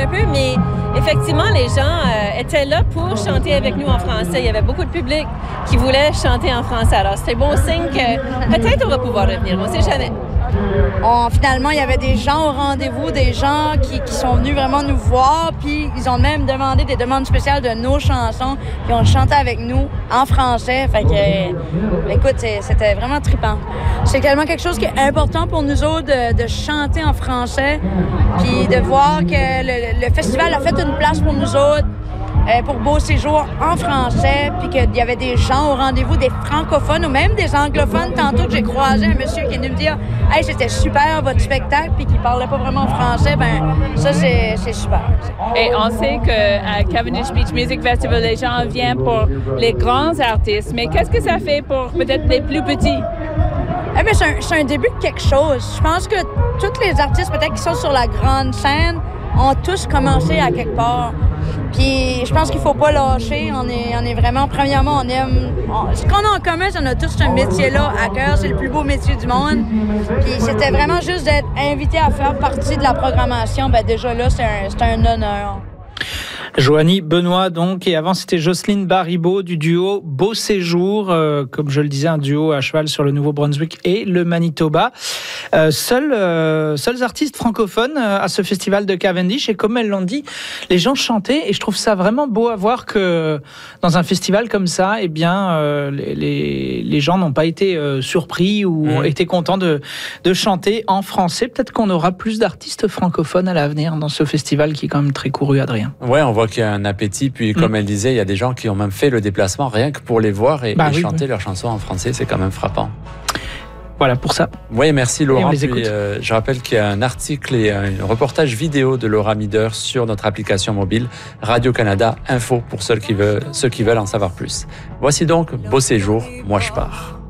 un peu, mais effectivement, les gens étaient là pour chanter avec nous en français. Il y avait beaucoup de public qui voulait chanter en français. Alors, c'était bon signe que peut-être on va pouvoir revenir. On ne sait jamais. Finalement, il y avait des gens au rendez-vous, des gens qui sont venus vraiment nous voir, puis ils ont même demandé des demandes spéciales de nos chansons, puis on chantait avec nous en français. Fait que, écoute, c'était vraiment trippant. C'est tellement quelque chose qui est important pour nous autres de chanter en français, puis de voir que le festival a fait une place pour nous autres, pour Beau Séjour en français, puis qu'il y avait des gens au rendez-vous, des francophones ou même des anglophones. Tantôt que j'ai croisé un monsieur qui est venu me dire « Hey, c'était super votre spectacle », puis qui parlait pas vraiment français, ben ça, c'est super. Et on sait qu'à Cavendish Beach Music Festival, les gens viennent pour les grands artistes, mais qu'est-ce que ça fait pour peut-être les plus petits? Eh bien, c'est un début de quelque chose. Je pense que tous les artistes, peut-être qui sont sur la grande scène, ont tous commencé à quelque part. Puis je pense qu'il faut pas lâcher. On est vraiment, premièrement, on aime... ce qu'on a en commun, c'est qu'on a tous ce métier-là à cœur. C'est le plus beau métier du monde. Puis c'était vraiment juste d'être invité à faire partie de la programmation. Ben déjà là, c'est un honneur. Joanie Benoît, donc, et avant c'était Jocelyne Baribeau du duo Beau Séjour, comme je le disais, un duo à cheval sur le Nouveau-Brunswick et le Manitoba. Seuls artistes francophones à ce festival de Cavendish, et comme elles l'ont dit, les gens chantaient, et je trouve ça vraiment beau à voir que dans un festival comme ça, eh bien, les gens n'ont pas été surpris ou ont été contents de chanter en français. Peut-être qu'on aura plus d'artistes francophones à l'avenir dans ce festival qui est quand même très couru, Adrien. Ouais, on voit qu'il y a un appétit, puis comme elle disait, il y a des gens qui ont même fait le déplacement rien que pour les voir et chanter leurs chansons en français, c'est quand même frappant. Voilà pour ça. Oui, merci Laurent. Puis, je rappelle qu'il y a un article et un reportage vidéo de Laura Mider sur notre application mobile Radio-Canada Info pour ceux qui veulent en savoir plus. Voici donc Beau Séjour, moi je pars.